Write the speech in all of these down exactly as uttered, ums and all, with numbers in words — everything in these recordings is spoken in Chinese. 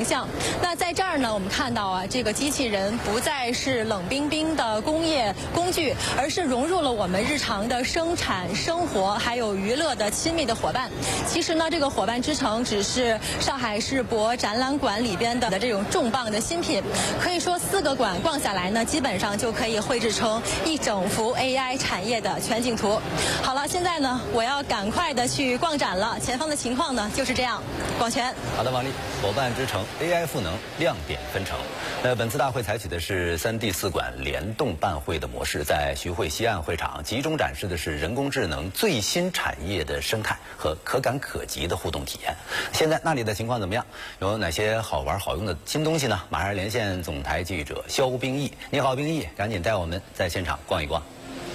像。那在这儿呢，我们看到啊，这个机器人不再是冷冰冰的工业工具，而是融入了我们日常的生产、生活还有娱乐的亲密的伙伴。其实呢，这个伙伴之城只是上海世博展览馆里边的这种重磅的新品，可以说四个馆逛下来呢，基本上就可以绘制成一整幅 A I 产业的全景图。好了，现在呢，我要赶快的去逛展了。前方的情况呢就是这样。广泉。 好的，王丽，伙伴之城 A I 赋能亮点纷呈。那本次大会采取的是三 D 四馆联动办会的模式，在徐汇西岸会场集中展示的是人工智能最新产业的生态和可感可及的互动体验。现在那里的情况怎么样？有哪些好玩好用的新东西呢？马上连线总台记者肖冰毅。你好，冰毅，赶紧带我们在现场逛一逛。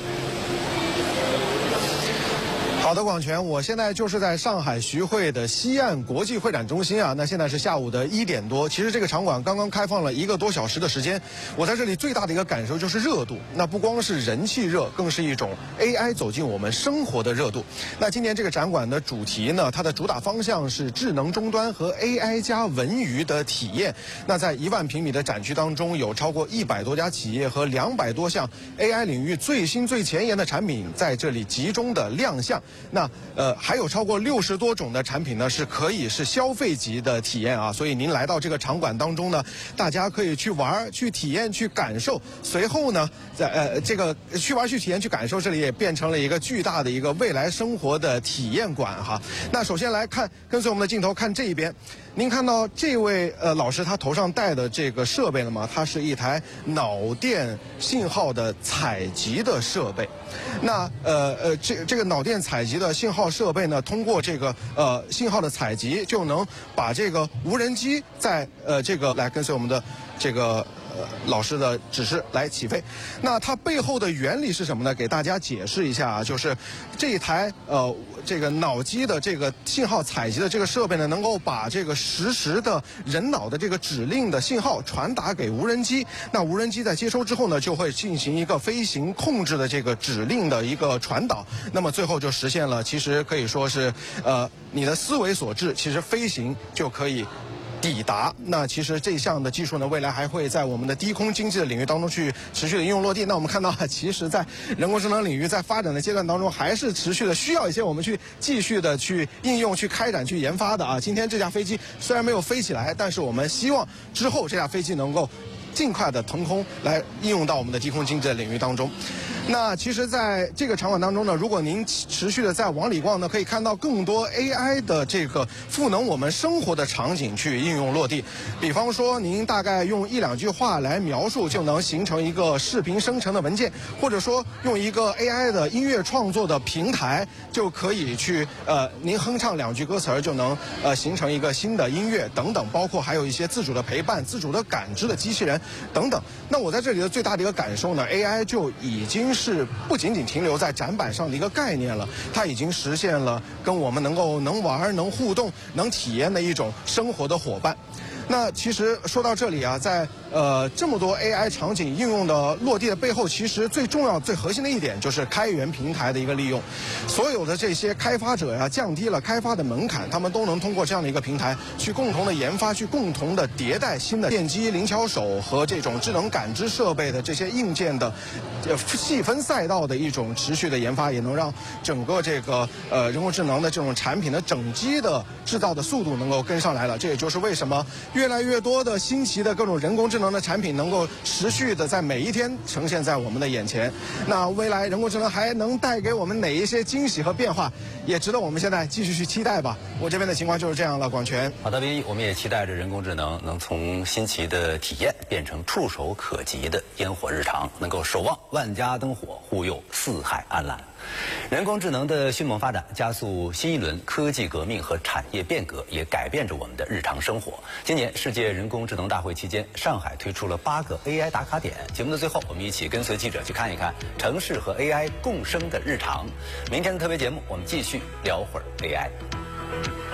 好的，广泉，我现在就是在上海徐汇的西岸国际会展中心啊。那现在是下午的一点多，其实这个场馆刚刚开放了一个多小时的时间。我在这里最大的一个感受就是热度，那不光是人气热，更是一种 A I 走进我们生活的热度。那今年这个展馆的主题呢，它的主打方向是智能终端和 A I 加文娱的体验。那在一万平米的展区当中，有超过一百多家企业和两百多项 A I 领域最新最前沿的产品在这里集中的亮相。那呃还有超过六十多种的产品呢，是可以是消费级的体验啊。所以您来到这个场馆当中呢，大家可以去玩、去体验、去感受。随后呢，在呃这个去玩、去体验、去感受，这里也变成了一个巨大的一个未来生活的体验馆哈。那首先来看，跟随我们的镜头看这一边。您看到这位呃老师他头上戴的这个设备了吗？它是一台脑电信号的采集的设备。那呃呃这这个脑电采集的信号设备呢，通过这个呃信号的采集，就能把这个无人机在呃这个来跟随我们的这个。呃，老师的指示来起飞。那它背后的原理是什么呢？给大家解释一下啊，就是这一台呃这个脑机的这个信号采集的这个设备呢，能够把这个实时的人脑的这个指令的信号传达给无人机。那无人机在接收之后呢，就会进行一个飞行控制的这个指令的一个传导。那么最后就实现了，其实可以说是呃你的思维所致，其实飞行就可以抵达。那其实这项的技术呢，未来还会在我们的低空经济的领域当中去持续的应用落地。那我们看到，其实在人工智能领域在发展的阶段当中，还是持续的需要一些我们去继续的去应用、去开展、去研发的啊。今天这架飞机虽然没有飞起来，但是我们希望之后这架飞机能够尽快的腾空，来应用到我们的低空经济的领域当中。那其实在这个场馆当中呢，如果您持续的再往里逛呢，可以看到更多 A I 的这个赋能我们生活的场景去应用落地。比方说，您大概用一两句话来描述，就能形成一个视频生成的文件，或者说用一个 A I 的音乐创作的平台，就可以去呃，您哼唱两句歌词儿就能呃形成一个新的音乐等等，包括还有一些自主的陪伴、自主的感知的机器人等等。那我在这里的最大的一个感受呢 ，A I 就已经是不仅仅停留在展板上的一个概念了，它已经实现了跟我们能够能玩、能互动、能体验的一种生活的伙伴。那其实说到这里啊，在呃这么多 A I 场景应用的落地的背后，其实最重要、最核心的一点就是开源平台的一个利用。所有的这些开发者呀、啊，降低了开发的门槛，他们都能通过这样的一个平台去共同的研发、去共同的迭代新的电机、灵巧手和这种智能感知设备的这些硬件的呃细分赛道的一种持续的研发，也能让整个这个呃人工智能的这种产品的整机的制造的速度能够跟上来了。这也就是为什么越来越多的新奇的各种人工智能的产品能够持续的在每一天呈现在我们的眼前。那未来人工智能还能带给我们哪一些惊喜和变化，也值得我们现在继续去期待吧。我这边的情况就是这样了，广泉。 好的，冰毅，我们也期待着人工智能能从新奇的体验变成触手可及的烟火日常，能够守望万家灯火，护佑四海安澜。人工智能的迅猛发展，加速新一轮科技革命和产业变革，也改变着我们的日常生活。今年世界人工智能大会期间，上海推出了八个 A I 打卡点。节目的最后，我们一起跟随记者去看一看城市和 A I 共生的日常。明天的特别节目，我们继续聊会儿 A I。